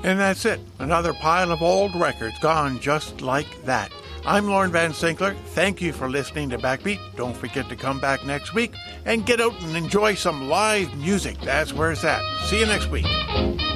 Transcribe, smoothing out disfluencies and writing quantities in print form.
And that's it. Another pile of old records gone just like that. I'm Lorne Van Sinkler. Thank you for listening to Backbeat. Don't forget to come back next week and get out and enjoy some live music. That's where it's at. See you next week.